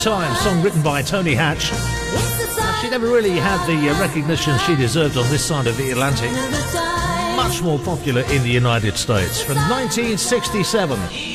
Time, song written by Tony Hatch. She never really had the recognition she deserved on this side of the Atlantic. Much more popular in the United States. From 1967.